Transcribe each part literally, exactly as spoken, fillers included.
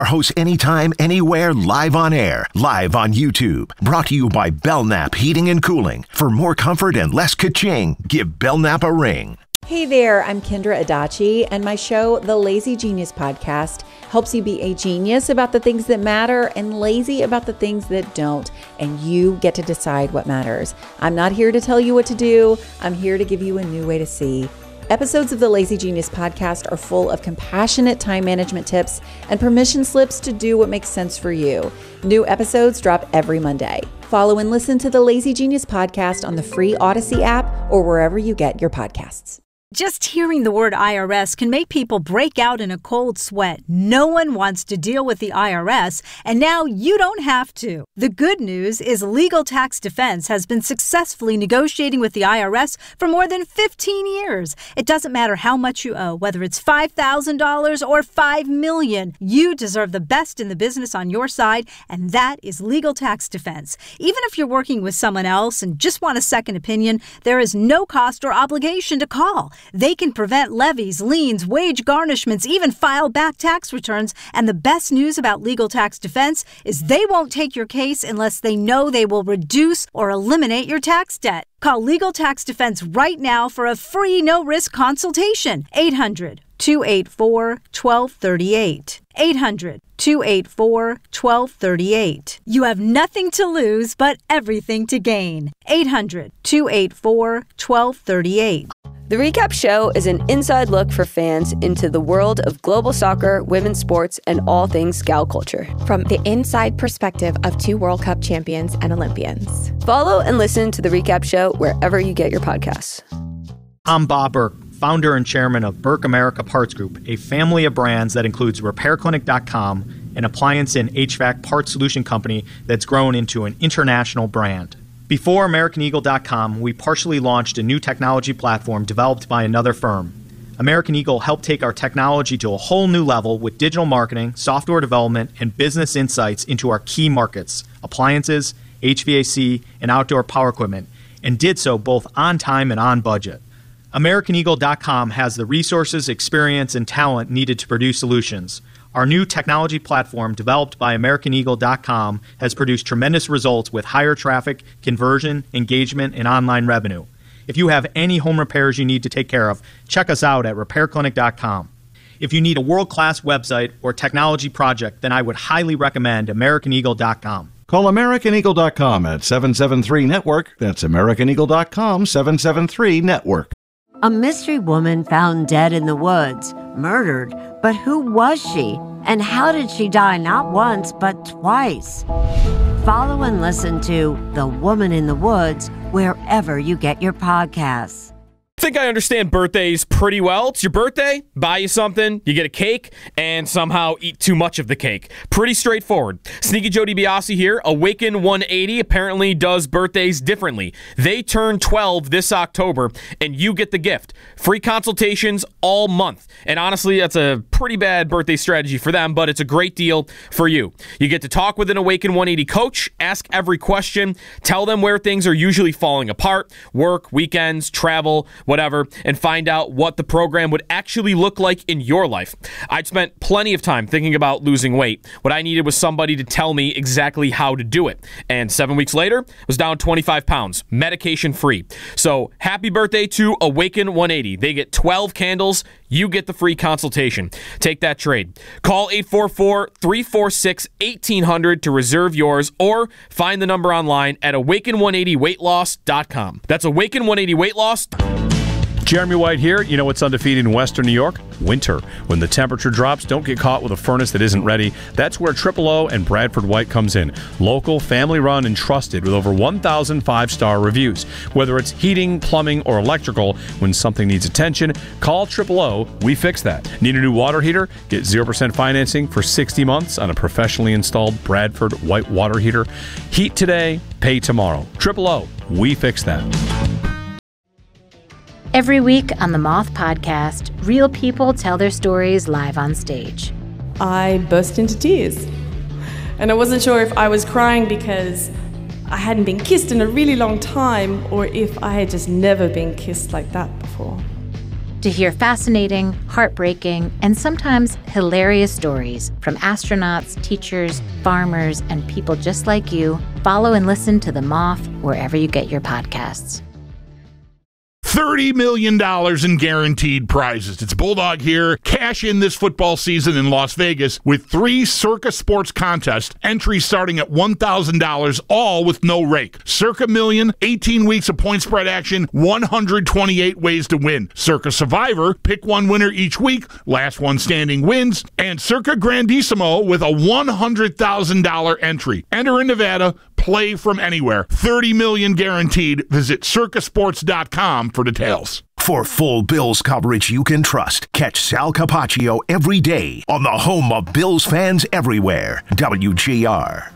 Hosts anytime, anywhere, live on air, live on YouTube. Brought to you by Belknap Heating and Cooling. For more comfort and less ka-ching, give Belknap a ring. Hey there, I'm Kendra Adachi, and my show, The Lazy Genius Podcast, helps you be a genius about the things that matter and lazy about the things that don't, and you get to decide what matters. I'm not here to tell you what to do. I'm here to give you a new way to see. Episodes of the Lazy Genius Podcast are full of compassionate time management tips and permission slips to do what makes sense for you. New episodes drop every Monday. Follow and listen to the Lazy Genius Podcast on the free Odyssey app or wherever you get your podcasts. Just hearing the word I R S can make people break out in a cold sweat. No one wants to deal with the I R S, and now you don't have to. The good news is Legal Tax Defense has been successfully negotiating with the I R S for more than fifteen years. It doesn't matter how much you owe, whether it's five thousand dollars or five million dollars. You deserve the best in the business on your side, and that is Legal Tax Defense. Even if you're working with someone else and just want a second opinion, there is no cost or obligation to call. They can prevent levies, liens, wage garnishments, even file back tax returns. And the best news about Legal Tax Defense is they won't take your case unless they know they will reduce or eliminate your tax debt. Call Legal Tax Defense right now for a free no-risk consultation. eight hundred, two eight four, one two three eight. eight hundred, two eight four, one two three eight. You have nothing to lose but everything to gain. eight hundred, two eight four, one two three eight. The Recap Show is an inside look for fans into the world of global soccer, women's sports, and all things gal culture. From the inside perspective of two World Cup champions and Olympians. Follow and listen to The Recap Show wherever you get your podcasts. I'm Bob Burke, founder and chairman of Burke America Parts Group, a family of brands that includes repair clinic dot com, an appliance and H V A C parts solution company that's grown into an international brand. Before American Eagle dot com, we partially launched a new technology platform developed by another firm. American Eagle helped take our technology to a whole new level with digital marketing, software development, and business insights into our key markets, appliances, H V A C, and outdoor power equipment, and did so both on time and on budget. American Eagle dot com has the resources, experience, and talent needed to produce solutions. Our new technology platform, developed by American Eagle dot com, has produced tremendous results with higher traffic, conversion, engagement, and online revenue. If you have any home repairs you need to take care of, check us out at repair clinic dot com. If you need a world-class website or technology project, then I would highly recommend American Eagle dot com. Call American Eagle dot com at seven seven three network. That's American Eagle dot com, seven seven three network. A mystery woman found dead in the woods, murdered. But who was she? And how did she die not once, but twice? Follow and listen to The Woman in the Woods wherever you get your podcasts. I think I understand birthdays pretty well. It's your birthday, buy you something, you get a cake, and somehow eat too much of the cake. Pretty straightforward. Sneaky Joe DiBiase here. Awaken one eighty apparently does birthdays differently. They turn twelve this October, and you get the gift. Free consultations all month. And honestly, that's a pretty bad birthday strategy for them, but it's a great deal for you. You get to talk with an Awaken one eighty coach, ask every question, tell them where things are usually falling apart, work, weekends, travel, whatever, and find out what the program would actually look like in your life. I'd spent plenty of time thinking about losing weight. What I needed was somebody to tell me exactly how to do it. And seven weeks later, was down twenty-five pounds, medication free. So happy birthday to Awaken one eighty. They get twelve candles. You get the free consultation. Take that trade. Call eight four four, three four six, one eight zero zero to reserve yours, or find the number online at awaken one eighty weight loss dot com. That's awaken one eighty weight loss. Jeremy White here. You know what's undefeated in Western New York? Winter. When the temperature drops, don't get caught with a furnace that isn't ready. That's where Triple O and Bradford White comes in. Local, family-run, and trusted with over one thousand five-star reviews. Whether it's heating, plumbing, or electrical, when something needs attention, call Triple O. We fix that. Need a new water heater? Get zero percent financing for sixty months on a professionally installed Bradford White water heater. Heat today, pay tomorrow. Triple O. We fix that. Every week on the Moth Podcast, real people tell their stories live on stage. I burst into tears. And I wasn't sure if I was crying because I hadn't been kissed in a really long time or if I had just never been kissed like that before. To hear fascinating, heartbreaking, and sometimes hilarious stories from astronauts, teachers, farmers, and people just like you, follow and listen to The Moth wherever you get your podcasts. thirty million dollars in guaranteed prizes. It's Bulldog here. Cash in this football season in Las Vegas with three Circa Sports contests. Entries starting at one thousand dollars, all with no rake. Circa Million, eighteen weeks of point spread action, one hundred twenty-eight ways to win. Circa Survivor, pick one winner each week, last one standing wins. And Circa Grandissimo with a one hundred thousand dollars entry. Enter in Nevada, play from anywhere. thirty million dollars guaranteed. Visit circa sports dot com for details. For full Bills coverage you can trust, catch Sal Capaccio every day on the home of Bills fans everywhere, W G R.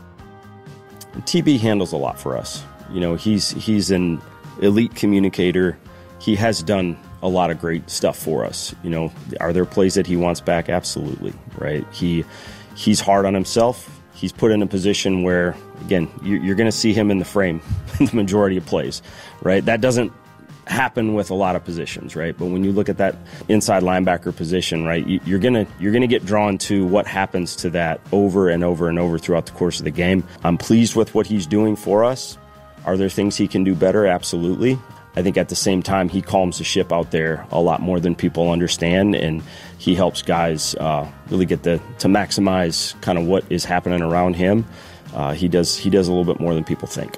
T B handles a lot for us. You know, he's he's an elite communicator. He has done a lot of great stuff for us. You know, are there plays that he wants back? Absolutely, right? He he's hard on himself. He's put in a position where, again, you're going to see him in the frame in the majority of plays, right? That doesn't happen with a lot of positions, right? But when you look at that inside linebacker position, right, you're gonna you're gonna get drawn to what happens to that over and over and over throughout the course of the game. I'm pleased with what he's doing for us. Are there things he can do better? Absolutely. I think at the same time, he calms the ship out there a lot more than people understand, and he helps guys uh, really get the to maximize kind of what is happening around him. Uh, he does he does a little bit more than people think.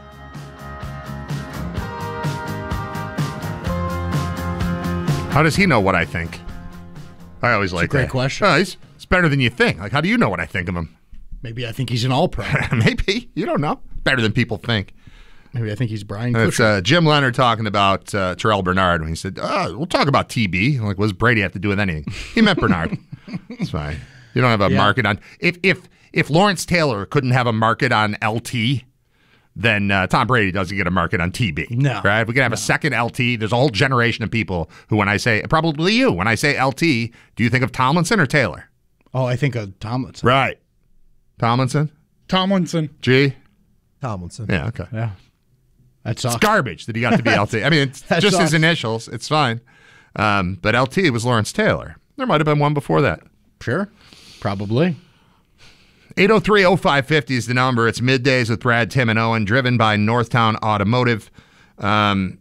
How does he know what I think? I always like It's a great that. question. Oh, he's, it's better than you think. Like, how do you know what I think of him? Maybe I think he's an all-pro. Maybe. You don't know. Better than people think. Maybe I think he's Brian It's Kusher. uh, Jim Leonard talking about uh, Terrell Bernard when he said, oh, we'll talk about T B. I'm like, what does Brady have to do with anything? He meant Bernard. It's fine. You don't have a Yeah. market on... If if if Lawrence Taylor couldn't have a market on L T, then uh, Tom Brady doesn't get a market on T B. No. Right? If we can have a second L T, there's a whole generation of people who, when I say, probably you, when I say L T, do you think of Tomlinson or Taylor? Oh, I think of Tomlinson. Right. Tomlinson? Tomlinson. G? Tomlinson. Yeah, okay. Yeah. That's It's garbage that he got to be L T. I mean, it's That just his sucks. initials. It's fine. Um, but L T was Lawrence Taylor. There might have been one before that. Sure. Probably. eight oh three oh five five oh is the number. It's Middays with Brad, Tim, and Owen, driven by Northtown Automotive. Um,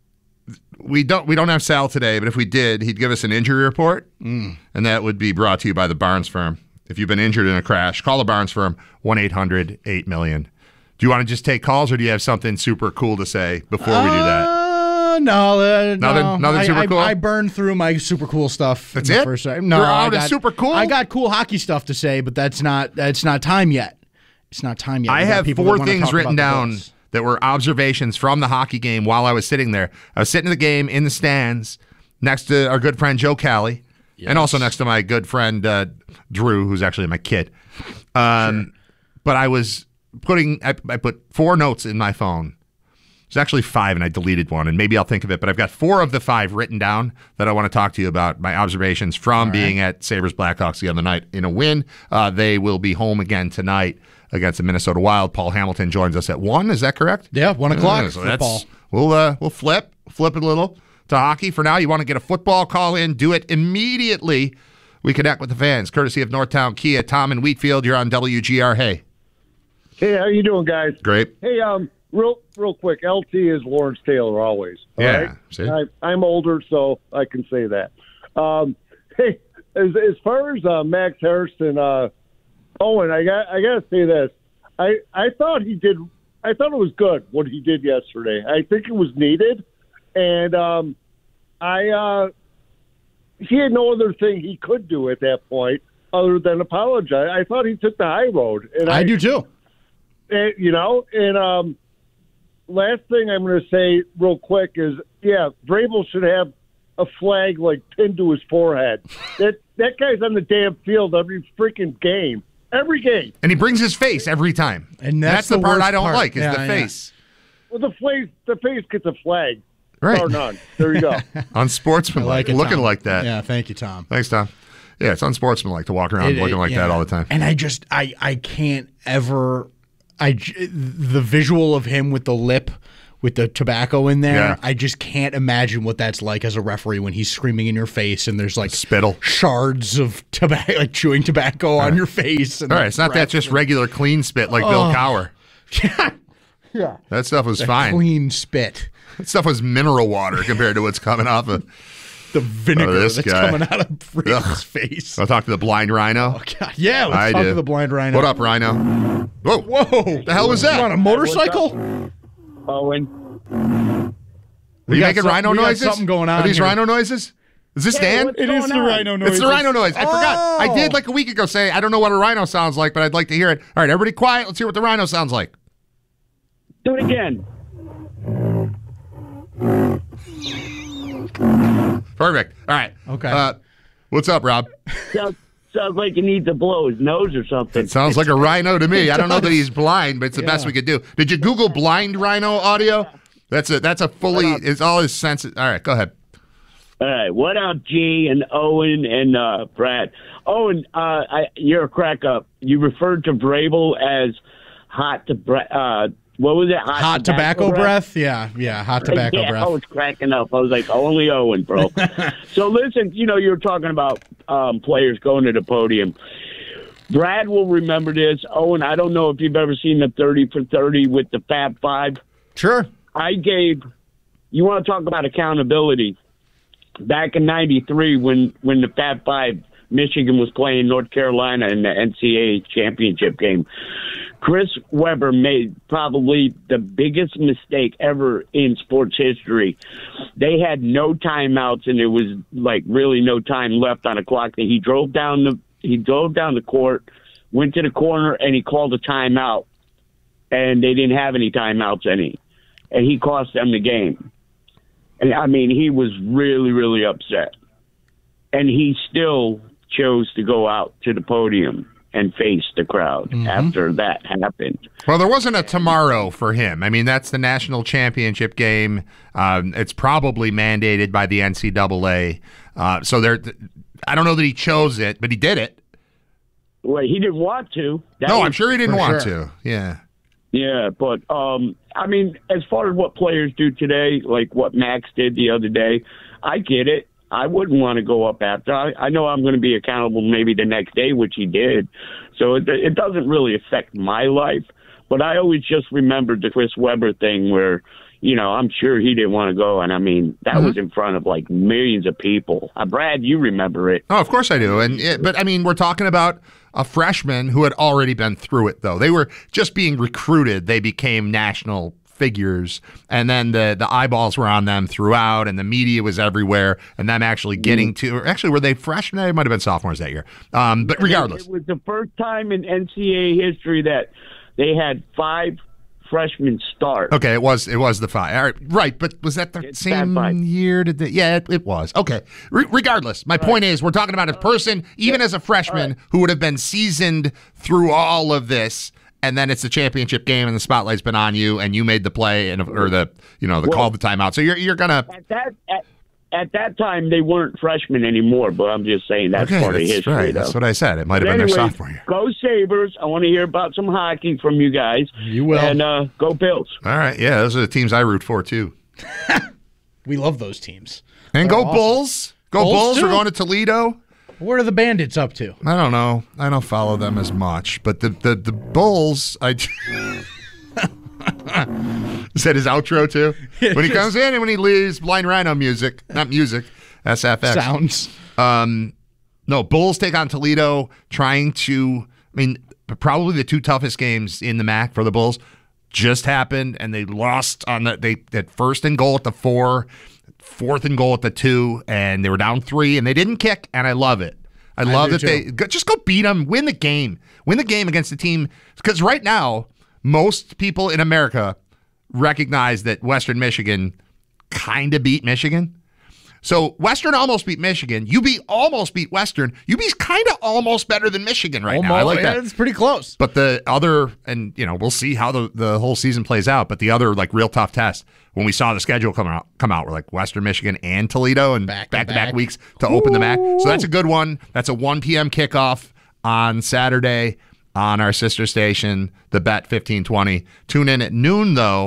we don't we don't have Sal today, but if we did, he'd give us an injury report, Mm. and that would be brought to you by the Barnes Firm. If you've been injured in a crash, call the Barnes Firm, one eight hundred eight million. Do you want to just take calls, or do you have something super cool to say before we do that? Uh, no, uh, Nothing- no. nothing I, super I, cool? I burned through my super cool stuff. That's in the it? First time. No, You're I out of got, super cool? I got cool hockey stuff to say, but that's not that's not time yet. It's not time yet. I We got have people that four wanna things talk written about the down Bills. that were observations from the hockey game while I was sitting there. I was sitting in the game in the stands next to our good friend Joe Cali, and also next to my good friend uh, Drew, who's actually my kid. Um, But I was putting, I, I put four notes in my phone. It's actually five, and I deleted one, and maybe I'll think of it. But I've got four of the five written down that I want to talk to you about, my observations from being at Sabres Blackhawks the other night in a win. Uh, they will be home again tonight against the Minnesota Wild. Paul Hamilton joins us at one. Is that correct? Yeah, one o'clock Uh, so for that's- Paul. We'll uh, we'll flip flip it a little to hockey for now. You want to get a football call in? Do it immediately. We connect with the fans, courtesy of Northtown Kia. Tom in Wheatfield, you're on W G R. Hey, Hey, how you doing, guys? great. Hey, um, real real quick, L T is Lawrence Taylor always. all Yeah, right? see? I, I'm older, so I can say that. Um, hey, as as far as uh, Max Harrison, uh, Owen, I got I got to say this. I I thought he did. I thought it was good what he did yesterday. I think it was needed, and um, I uh, he had no other thing he could do at that point other than apologize. I thought he took the high road, and I, I do too. And, you know, and um, last thing I'm going to say real quick is, yeah, Vrabel should have a flag like pinned to his forehead. that that guy's on the damn field every freaking game, every game. And he brings his face every time. And that's, that's the, the part worst I don't part. like is Yeah, the yeah. face. Well, the face, the face gets a flag, Right. or none. There you go. Unsportsmanlike, I like it, looking Tom. like that. Yeah, thank you, Tom. Thanks, Tom. Yeah, it's unsportsmanlike to walk around It- looking it- like yeah. that all the time. And I just, I, I can't ever, I, j- the visual of him with the lip with the tobacco in there. Yeah. I just can't imagine what that's like as a referee when he's screaming in your face and there's like spittle shards of tobacco, like chewing tobacco All on right. your face. And All right, it's not that just regular clean spit like Bill Oh. Cowher. Yeah. Yeah. That stuff was That fine. clean spit. That stuff was mineral water compared to what's coming off of the vinegar oh, this that's guy. coming out of Brady's face. I'll talk to the blind rhino. Oh, God. Yeah, let's I talk do. to the blind rhino. What up, Rhino? Whoa. Whoa. The hell was that? You on a motorcycle? Owen. Are We you got making some- rhino we got noises? something going on Are these here. rhino noises? Is this Yeah, Dan? what's It is going the on? rhino It's the noises. rhino noise. I forgot. I Oh. did like a week ago say I don't know what a rhino sounds like, but I'd like to hear it. All right, everybody quiet. Let's hear what the rhino sounds like. Do it again. Perfect. All right. Okay. Uh, what's up, Rob? Sounds, sounds like he needs to blow his nose or something. It sounds like a rhino to me. I don't know that he's blind, but it's the Yeah. best we could do. Did you Google blind rhino audio? That's a that's a fully. It's all his senses. All right, go ahead. All right. What up, G and Owen and uh, Brad? Owen, uh, I, you're a crack up. You referred to Vrabel as hot to bre- uh, what was it? Hot, Hot tobacco breath? Yeah, yeah, hot tobacco yeah, breath. I was cracking up. I was like, only Owen, bro. So listen, you know, you were talking about um, players going to the podium. Brad will remember this. Owen, I don't know if you've ever seen the thirty for thirty with the Fab Five. Sure. I gave, you want to talk about accountability. Back in ninety-three when, when the Fab Five, Michigan was playing North Carolina in the N C double A championship game, Chris Webber made probably the biggest mistake ever in sports history. They had no timeouts, and there was like really no time left on the clock. He drove down the he drove down the court, went to the corner, and he called a timeout. And they didn't have any timeouts any, and he cost them the game. And I mean, he was really, really upset, and he still chose to go out to the podium and face the crowd Mhm. after that happened. Well, there wasn't a tomorrow for him. I mean, that's the national championship game. Um, it's probably mandated by the N C double A. Uh, so there, I don't know that he chose it, but he did it. Well, he didn't want to. That no, was- I'm sure he didn't for want sure. to. Yeah. Yeah, but um, I mean, as far as what players do today, like what Max did the other day, I get it. I wouldn't want to go up after. I, I know I'm going to be accountable maybe the next day, which he did. So it, it doesn't really affect my life. But I always just remembered the Chris Webber thing where, you know, I'm sure he didn't want to go. And I mean, that Mhm. was in front of like millions of people. Uh, Brad, you remember it. Oh, of course I do. And it, but I mean, we're talking about a freshman who had already been through it, though. They were just being recruited. They became national figures, and then the the eyeballs were on them throughout, and the media was everywhere, and them actually getting to. Or actually, were they freshmen? They might have been sophomores that year. Um, but regardless, It was the first time in N C double A history that they had five freshmen start. okay, it was it was the five. All right, right, but was that the same year? Did they, yeah, it, it was. Okay, Re- regardless, my point is, we're talking about a person, even as a freshman, who would have been seasoned through all of this. And then it's the championship game, and the spotlight's been on you, and you made the play, and or the you know the Well, call the timeout. So you're you're gonna At that at, at that time they weren't freshmen anymore, but I'm just saying that's okay. part of That's history. right. Though. That's what I said. It might have But been their anyway, sophomore year. Go Sabres! I want to hear about some hockey from you guys. You will. And uh, go Bills. All right, yeah, those are the teams I root for too. We love those teams. And They're go awesome. Bulls! Go Bulls, Bulls! too? We're going to Toledo. What are the Bandits up to? I don't know. I don't follow them as much, but the the, the Bulls. I is that his outro too? When he comes in and when he leaves, Blind Rhino music, not music, S F X Sounds. Um, no, Bulls take on Toledo, trying to. I mean, probably the two toughest games in the M A C for the Bulls just happened, and they lost on the they at first and goal at the four, fourth and goal at the two, and they were down three, and they didn't kick, and I love it. I I love do that they too. go, just go beat them, win the game, win the game against the team. Because right now, most people in America recognize that Western Michigan kind of beat Michigan. So Western almost beat Michigan. U B almost beat Western. U B's kind of almost better than Michigan right now. I like yeah, that. It's pretty close. But the other, and you know, we'll see how the, the whole season plays out. But the other, like, real tough test when we saw the schedule come out, come out, we're like Western Michigan and Toledo, and back to back, back. weeks to open the M A C. So that's a good one. That's a one p.m. kickoff on Saturday on our sister station, the Bet fifteen twenty. Tune in at noon though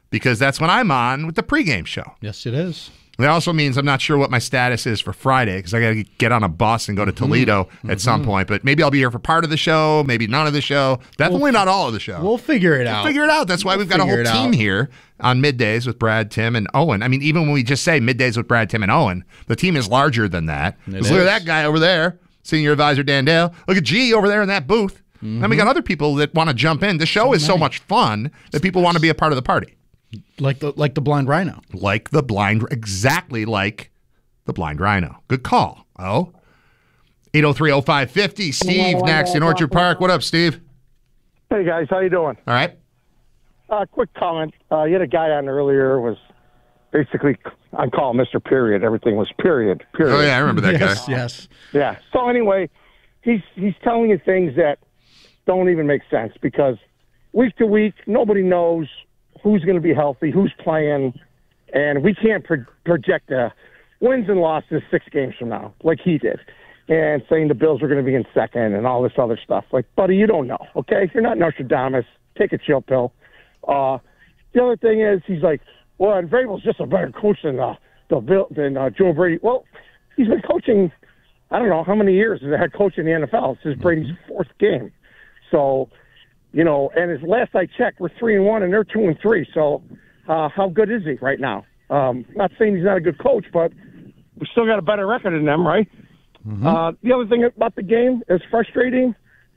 because that's when I'm on with the pregame show. Yes, it is. It also means I'm not sure what my status is for Friday because I got to get on a bus and go to Toledo mm-hmm. at some point. But maybe I'll be here for part of the show, maybe none of the show. Definitely we'll, not all of the show. We'll figure it we'll out. Figure it out. That's why we've got we'll a whole team out. here on Middays with Brad, Tim, and Owen. I mean, even when we just say Middays with Brad, Tim, and Owen, the team is larger than that. Look at that guy over there, Senior Advisor Dan Dale. Look at G over there in that booth. Mm-hmm. And we got other people that want to jump in. The show so is many. so much fun that people want to be a part of the party. Like the like the Blind Rhino. Like the blind, exactly like the Blind Rhino. Good call. Oh, eight oh three oh five fifty. Steve next in Orchard Park. What up, Steve? Hey, guys. How you doing? All right. Uh, quick comment. Uh, you had a guy on earlier was basically, I'm calling Mister Period. Everything was period. Period. Oh, yeah, I remember that yes, guy. Yes, Yeah. So anyway, he's he's telling you things that don't even make sense because week to week, nobody knows who's going to be healthy, who's playing, and we can't pro- project the wins and losses six games from now like he did, and saying the Bills are going to be in second and all this other stuff. Like, buddy, you don't know, okay? You're not Nostradamus. Take a chill pill. Uh, the other thing is he's like, well, and Vrabel's just a better coach than, uh, the Bill, than uh, Joe Brady. Well, he's been coaching, I don't know how many years as a head coach in the N F L. This is Brady's fourth game. So, you know, and as last I checked, we're three and one, and they're two and three. So, uh, how good is he right now? Um, not saying he's not a good coach, but we still got a better record than them, right? Mm-hmm. Uh, the other thing about the game is frustrating,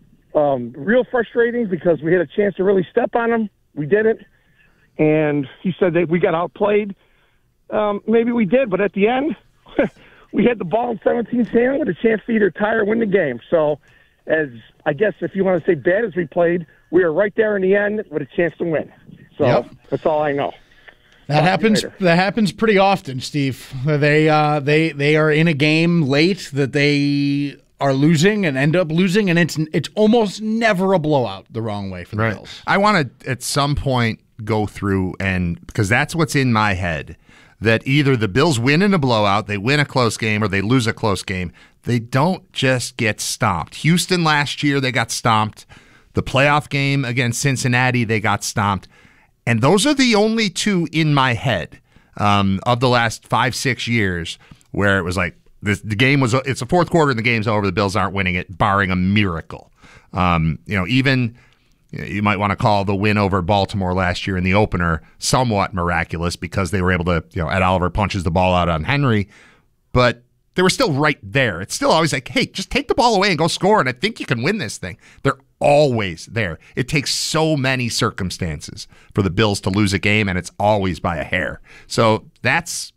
um, real frustrating, because we had a chance to really step on them. We didn't, and he said that we got outplayed. Um, maybe we did, but at the end, we had the ball in seventeen's hand with a chance to either tie or win the game. So, as I guess if you want to say bad as we played, we were right there in the end with a chance to win. So yep. That's all I know. That Talk happens. That happens pretty often, Steve. They uh, they they are in a game late that they are losing and end up losing, and it's it's almost never a blowout the wrong way for the right. Bills. I want to at some point go through and because that's what's in my head. That either the Bills win in a blowout, they win a close game, or they lose a close game. They don't just get stomped. Houston last year, they got stomped. The playoff game against Cincinnati, they got stomped. And those are the only two in my head um, of the last five, six years where it was like this, the game was, it's the fourth quarter and the game's over. The Bills aren't winning it, barring a miracle. Um, you know, even... You might want to call the win over Baltimore last year in the opener somewhat miraculous because they were able to, you know, Ed Oliver punches the ball out on Henry, but they were still right there. It's still always like, hey, just take the ball away and go score, and I think you can win this thing. They're always there. It takes so many circumstances for the Bills to lose a game, and it's always by a hair. So that's,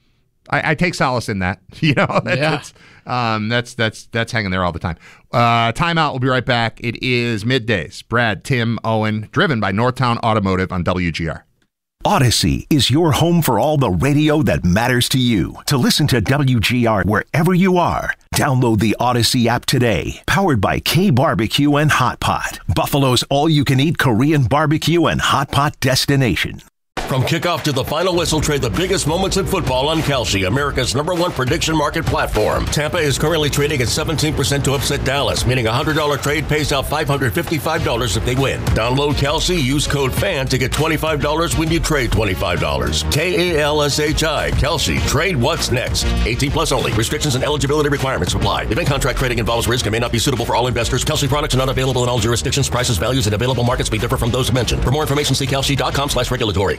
I, I take solace in that. You know, that's, yeah. that's, um, that's that's that's hanging there all the time. Uh, timeout. We'll be right back. It is Middays. Brad, Tim, Owen, driven by Northtown Automotive on W G R. Odyssey is your home for all the radio that matters to you. To listen to W G R wherever you are, download the Odyssey app today. Powered by K Barbecue and Hot Pot, Buffalo's all-you-can-eat Korean barbecue and hot pot destination. From kickoff to the final whistle, trade the biggest moments in football on Kalshi, America's number one prediction market platform. Tampa is currently trading at seventeen percent to upset Dallas, meaning a one hundred dollars trade pays out five hundred fifty-five dollars if they win. Download Kalshi, use code FAN to get twenty-five dollars when you trade twenty-five dollars. K A L S H I, Kalshi. Trade what's next. eighteen plus only. Restrictions and eligibility requirements apply. Event contract trading involves risk and may not be suitable for all investors. Kalshi products are not available in all jurisdictions. Prices, values, and available markets may differ from those mentioned. For more information, see kalshi.com slash regulatory.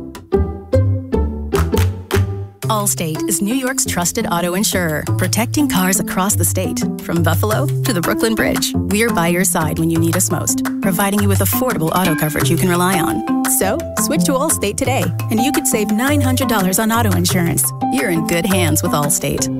Allstate is New York's trusted auto insurer, protecting cars across the state. From Buffalo to the Brooklyn Bridge, we're by your side when you need us most, providing you with affordable auto coverage you can rely on. So, switch to Allstate today, and you could save nine hundred dollars on auto insurance. You're in good hands with Allstate.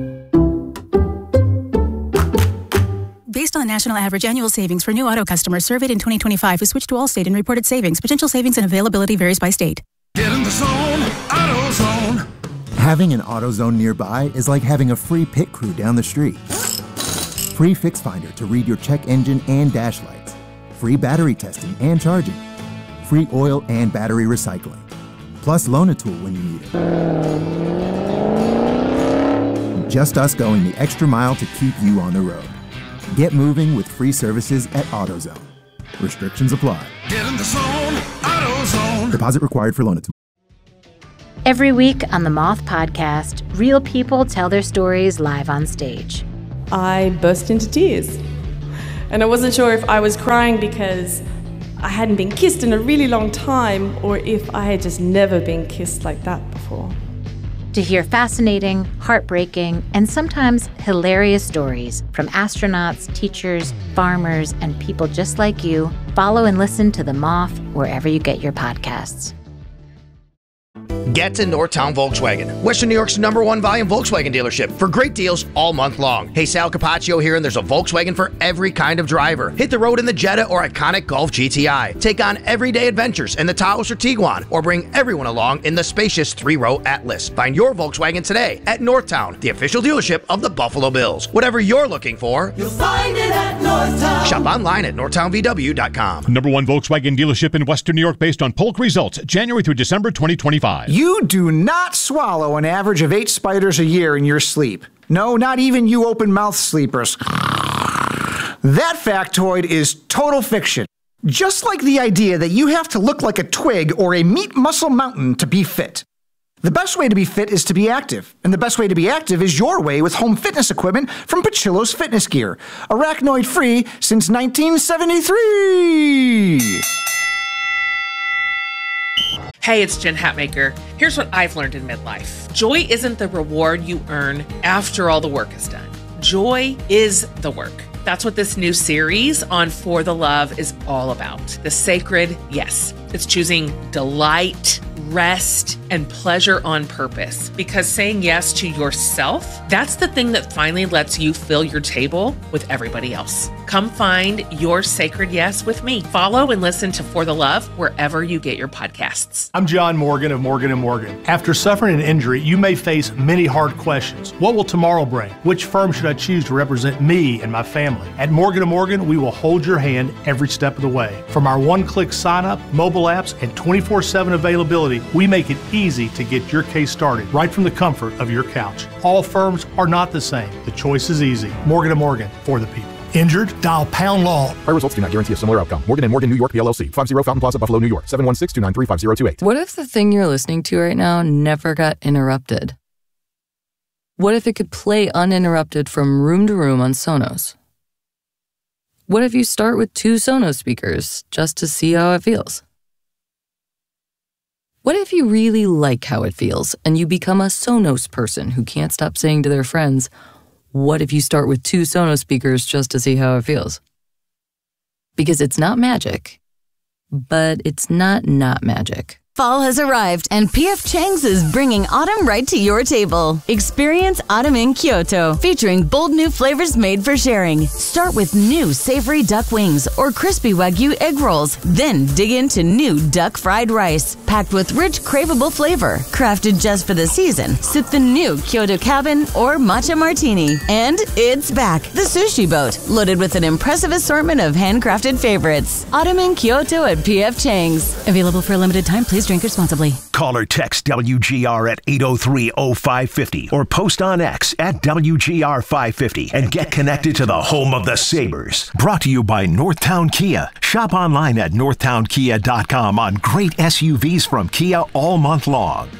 Based on the national average annual savings for new auto customers surveyed in twenty twenty-five who switched to Allstate and reported savings, potential savings and availability varies by state. Get in the zone, AutoZone. Having an AutoZone nearby is like having a free pit crew down the street. Free Fix Finder to read your check engine and dash lights. Free battery testing and charging. Free oil and battery recycling. Plus loan a tool when you need it. Just us going the extra mile to keep you on the road. Get moving with free services at AutoZone. Restrictions apply. Get in the zone, AutoZone. Deposit required for loan a tool. Every week on the Moth Podcast, real people tell their stories live on stage. I burst into tears. And I wasn't sure if I was crying because I hadn't been kissed in a really long time or if I had just never been kissed like that before. To hear fascinating, heartbreaking, and sometimes hilarious stories from astronauts, teachers, farmers, and people just like you, follow and listen to The Moth wherever you get your podcasts. Get to Northtown Volkswagen, Western New York's number one volume Volkswagen dealership, for great deals all month long. Hey, Sal Capaccio here, and there's a Volkswagen for every kind of driver. Hit the road in the Jetta or iconic Golf G T I. Take on everyday adventures in the Taos or Tiguan, or bring everyone along in the spacious three-row Atlas. Find your Volkswagen today at Northtown, the official dealership of the Buffalo Bills. Whatever you're looking for, you'll find it at Northtown. Shop online at northtown v w dot com. Number one Volkswagen dealership in Western New York based on polk results, January through December twenty twenty-five. You do not swallow an average of eight spiders a year in your sleep. No, not even you open-mouth sleepers. That factoid is total fiction. Just like the idea that you have to look like a twig or a meat muscle mountain to be fit. The best way to be fit is to be active, and the best way to be active is your way with home fitness equipment from Pachillos Fitness Gear. Arachnoid-free since nineteen seventy-three! Hey, it's Jen Hatmaker. Here's what I've learned in midlife. Joy isn't the reward you earn after all the work is done. Joy is the work. That's what this new series on For the Love is all about. The sacred yes. It's choosing delight, rest, and pleasure on purpose. Because saying yes to yourself, that's the thing that finally lets you fill your table with everybody else. Come find your sacred yes with me. Follow and listen to For the Love wherever you get your podcasts. I'm John Morgan of Morgan and Morgan. After suffering an injury, you may face many hard questions. What will tomorrow bring? Which firm should I choose to represent me and my family? At Morgan and Morgan, we will hold your hand every step of the way. From our one-click sign-up, mobile apps, and twenty-four seven availability, we make it easy to get your case started right from the comfort of your couch. All firms are not the same. The choice is easy. Morgan and Morgan, for the people. Injured? Dial pound law. Prior results do not guarantee a similar outcome. Morgan and Morgan, New York, P L L C. five oh Fountain Plaza, Buffalo, New York. seven one six, two nine three, five oh two eight. What if the thing you're listening to right now never got interrupted? What if it could play uninterrupted from room to room on Sonos? What if you start with two Sonos speakers just to see how it feels? What if you really like how it feels and you become a Sonos person who can't stop saying to their friends, what if you start with two Sonos speakers just to see how it feels? Because it's not magic, but it's not not magic. Fall has arrived, and P F Chang's is bringing autumn right to your table. Experience autumn in Kyoto, featuring bold new flavors made for sharing. Start with new savory duck wings or crispy Wagyu egg rolls. Then dig into new duck fried rice, packed with rich, craveable flavor. Crafted just for the season, sip the new Kyoto Cabin or Matcha Martini. And it's back, the Sushi Boat, loaded with an impressive assortment of handcrafted favorites. Autumn in Kyoto at P F Chang's. Available for a limited time. Please drink responsibly. Call or text W G R at eight oh three oh five five oh or post on X at W G R five fifty and get connected to the home of the Sabres. Brought to you by Northtown Kia. Shop online at northtown kia dot com on great S U Vs from Kia all month long.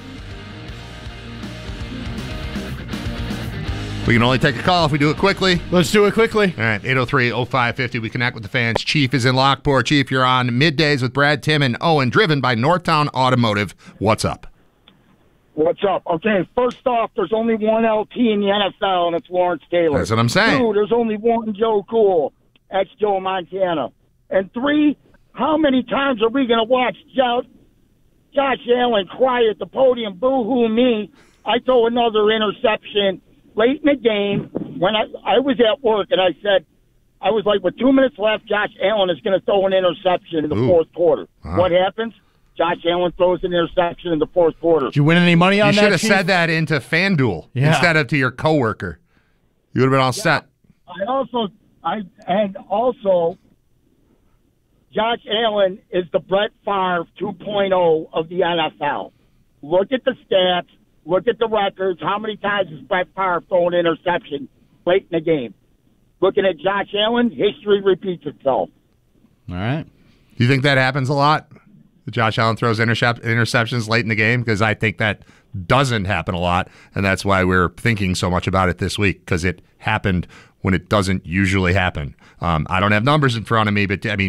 We can only take a call if we do it quickly. Let's do it quickly. All right, eight oh three oh five five oh. We connect with the fans. Chief is in Lockport. Chief, you're on Middays with Brad, Tim, and Owen, driven by Northtown Automotive. What's up? What's up? Okay, first off, there's only one L T in the N F L, and it's Lawrence Taylor. That's what I'm saying. Two, there's only one Joe Cool. That's Joe Montana. And three, how many times are we going to watch Josh, Josh Allen cry at the podium, boo-hoo me, I throw another interception late in the game when I, I was at work, and I said, I was like, with two minutes left, Josh Allen is going to throw an interception in the Ooh. fourth quarter. Uh-huh. What happens? Josh Allen throws an interception in the fourth quarter. Did you win any money on you that? You should have Chief? said that into FanDuel yeah. instead of to your coworker. You would have been all yeah. set. I also, I and also, Josh Allen is the Brett Favre two point oh of the N F L. Look at the stats. Look at the records. How many times has Brett Favre thrown an interception late in the game? Looking at Josh Allen, history repeats itself. All right. Do you think that happens a lot? Josh Allen throws intercept, interceptions late in the game? Because I think that doesn't happen a lot, and that's why we're thinking so much about it this week, because it happened when it doesn't usually happen. Um, I don't have numbers in front of me, but I mean,